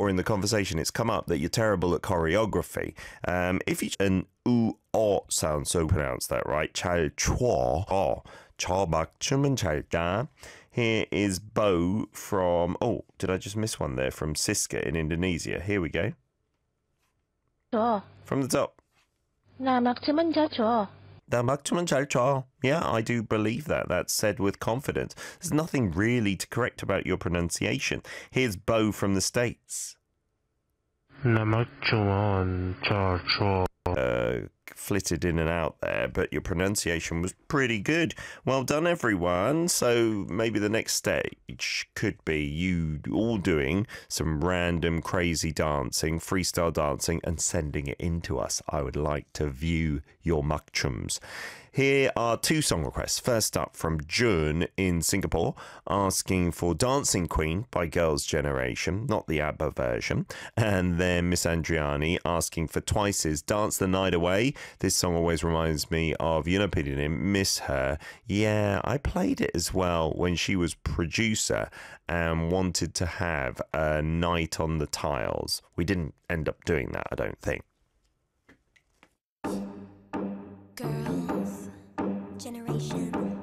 or in the conversation, it's come up that you're terrible at choreography. If you an o sound, so pronounce that right. 잘 춰. 저 맞춤은 잘까. Here is Bo from, oh, did I just miss one there? From Siska in Indonesia. Here we go. 줘. From the top. 나 맞춤은 잘 줘. 나 맞춤은 잘 춰. Yeah, I do believe that. That's said with confidence. There's nothing really to correct about your pronunciation. Here's Bo from the States. 나 맞춤은 잘 춰. Flitted in and out there, but your pronunciation was pretty good. Well done, everyone. So maybe the next stage could be you all doing some random crazy dancing, freestyle dancing, and sending it in to us. I would like to view your makchums. Here are two song requests. First up from June in Singapore, asking for Dancing Queen by Girls' Generation, not the ABBA version. And then Miss Andriani asking for Twice's Dance the Night Away. This song always reminds me of Yunapidinin, Miss Her. Yeah, I played it as well when she was producer and wanted to have a night on the tiles. We didn't end up doing that, I don't think. Girls' Generation.